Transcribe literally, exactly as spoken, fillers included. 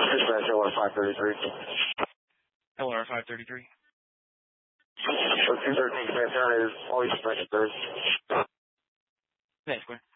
Dispatch L R five thirty-three. L R five thirty-three. So two thirteen Santana is all you expect third. That's clear.